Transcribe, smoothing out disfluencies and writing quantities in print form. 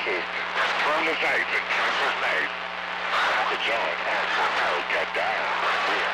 passes from the sides and transfer sides. Rapid zone, also get down.